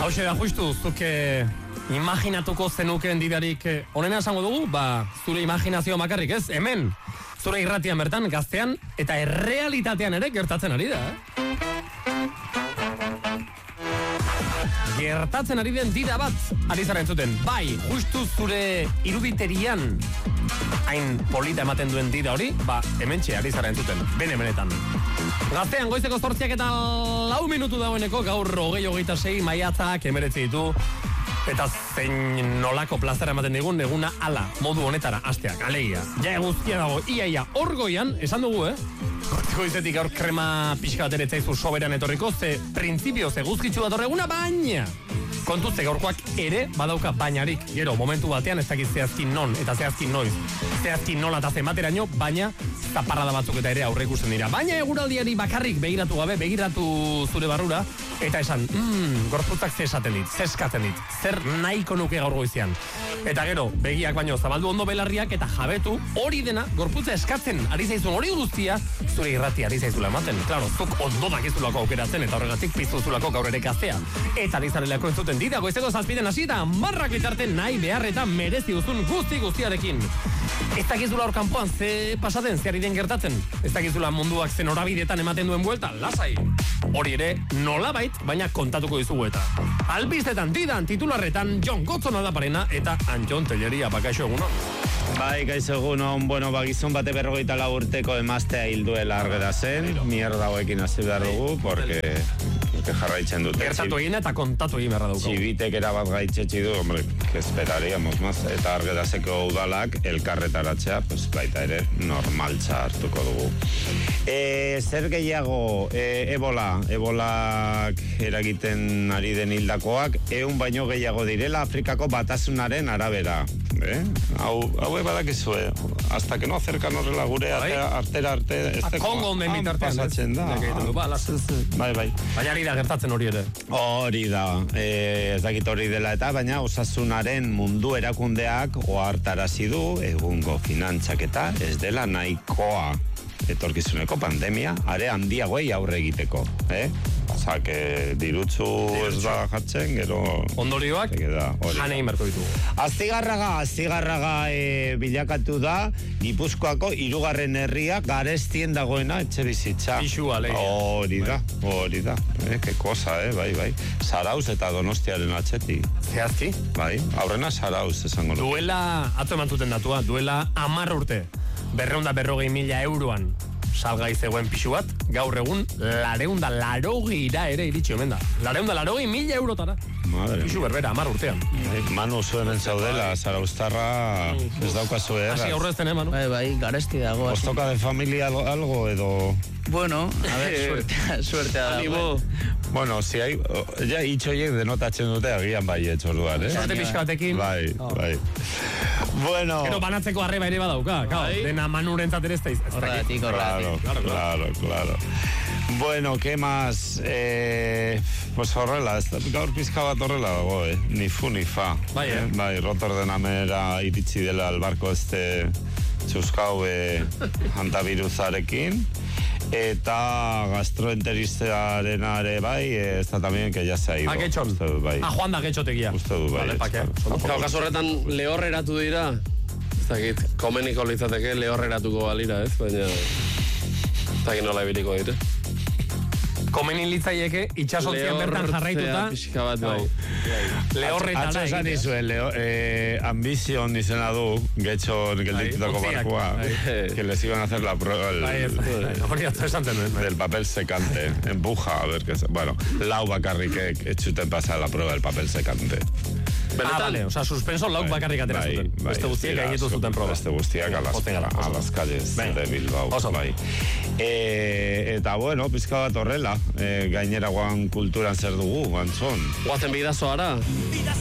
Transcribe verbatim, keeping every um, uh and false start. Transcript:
Hauxe da justu, zuke imaginatuko zenukeen didarik onena esango dugu, ba, zure imaginazio makarrik ez, hemen, zure irratian bertan, gaztean, eta errealitatean ere gertatzen ari da, eh? Gertatzen ari den dida bat, ari zara entzuten, bai, justu zure iruditerian, hain polita ematen duen dida hori, ba, hementxe ari zara entzuten, bene-benetan. Gaztean, goizeko zortziak eta lau minutu dagoeneko, gaur hogei hogeita sei maiatzak emeretzi ditu, eta zein nolako plazera ematen digun, eguna ala, modu honetara, asteak, alegia. Ja eguzkia dago, iaia, hor goian, esan dugu, eh? Goizetik gaur krema pixka bat ere zaizu soberan etorriko, ze printzipio, ze guzkitzu bat horreguna, baina kontuzte gaurkoak ere badauka bainarik. Gero, momentu batean ez dakit zehazkin non, eta zehazkin noiz, zehazkin nola eta zemateraino, baina zaparrada batzuk eta ere aurre ikusten dira. Baina eguraldiari bakarrik begiratu gabe, begiratu zure barrura, eta esan, mmm, gorputzak ze esaten dit, ze eskatzen dit, zer nahiko nuke gaur goizean. Eta gero, begiak baino zabaldu ondo belarriak eta jabetu hori dena gorputza eskatzen ari zaizun hori guztia zure irrati ari zaizula ematen. Claro, zuk ondo dakizulako aukeratzen eta horregatik piztuzulako gaur ere gaztea. Eta ari zarelako entzuten dida, goizeko zazpiden hasi da, marrak bitarte nahi behar eta merezi duzun guzti guztiarekin. Ez dakizula hor kanpoan ze pasaten, ze ari den gertatzen. Ez dakizula munduak zen horabidetan ematen duen buelta, lasai. Hori ere, nolabait, baina kontatuko dizugu eta. Albistetan, didan, titularretan, Jon Gotzona da parena eta Antxon Telleria, bakaixo egunon. Bai, gaixo egunon, bueno, bagizun bate berrogeita lau urteko emaztea hilduela argera zen, mierda hoekin hasi behar dugu, porque, porque jarraitzen dute. Gertatu egin eta kontatu egin beharra daukagu. Txibitek erabat gaitzetsi du, hombre, que esperaríamos más, eta argerazeko udalak elkarretaratzea, pues baita ere, normaltza hartuko dugu. E, zer gehiago, e, ebola, ebolak eragiten ari den hildakoak, eun baino gehiago direla Afrikako batasunaren arabera. Eh? Hau, hau badakizue, hasta que no acercan horrela gure artera arte, ez teko Kongo honen bitartean pasatzen da. Bai, bai. Baina ari da gertatzen hori ere. Hori da, e, ez dakit hori dela eta, baina osasunaren mundu erakundeak ohartarazi du egungo finantzaketa ez dela nahikoa etorkizuneko pandemia are handiagoei aurre egiteko, eh? Osa, que dirutzu ez da jartzen, gero... Ondorioak, janein berko ditugu. Astigarraga, Astigarraga e, bilakatu da, Gipuzkoako hirugarren herria garestien dagoena etxe bizitza. Pixua, lehi. Hori da, hori da. Eh, que cosa, eh, bai, bai. Zarauz eta Donostiaren atxeti. Zehazki? Bai, aurrena Zarauz esango nuke. Duela, atzo eman zuten datua, duela hamar urte, berreunda berrogei mila euroan salgai zegoen pixu bat, gaur egun lareunda larogeira ere iritsi omen da. Lareunda larogei mila eurotara. Madre. Pixu berbera, hamar urtean. Manu zuen entzaudela, Zarauztarra ez daukazu erraz. Hasi aurrezten, eh, Manu? Bai, bai, garesti dago. Ostoka de familia algo edo... Bueno, a ver, suertea, suertea dago. Bueno, si hay... Ja, itxoiek denotatzen dute agian bai etxoluan, eh? Suerte pixkatekin. Bai, bai. Bueno... Pero banatzeko arreba ere badauka, claro. Dena Manuren zaterez teiz. Horregatik, horregatik. Claro, claro, claro. Bueno, ¿qué más? Eh, pues horrela, gaur pizka bat horrela dago, eh? Ni fu ni fa. Bai, eh? Bai, Rotterdamera iritsi dela albarko este txuskau eh, antavirusarekin. Eta gastroenteristearen are bai, ez da también que ya se ha ido. A Getxon. Bai. A Juan da Getxotegia. Uste du bai. Vale, pa que. Kau, kasu horretan lehorreratu dira. Ez dakit, komeniko litzateke lehorreratuko balira, ez? Baina... Ez dakit nola ebiliko dire. Komenin litzaieke, itxasotzian bertan jarraituta. Lehortzea pixka bat, bai. Lehorretara Atzo esan egitea. izuen, leo, eh, Ambition izena du, Getxon, gelditutako Bai, barkua, bai. que les iban a hacer la prueba el, Bai, ez, bai, hori atzo esan tenuen. del papel secante. Empuja, a ver qué es. Bueno, lau bakarrikek etxuten pasa la prueba del papel secante. Ah, vale, o sea, suspenso lauk bakarrik atera zuten. Beste guztiek gainetu zuten proba. Beste guztiak a las, a las calles de Bilbao. Oso. Bai. E, eta bueno, pizka bat horrela, e, gainera guan kulturan zer dugu, Antzon. Guazen bidazoara.